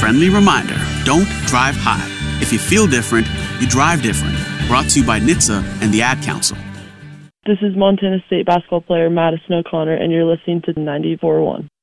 friendly reminder, don't drive high. If you feel different, you drive different. Brought to you by NHTSA and the Ad Council. This is Montana State basketball player Madison O'Connor, and you're listening to 94.1.